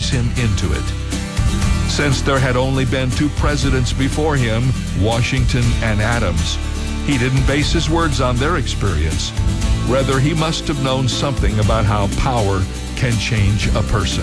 leads him into it. Since there had only been two presidents before him, Washington and Adams, he didn't base his words on their experience. Rather, he must have known something about how power can change a person.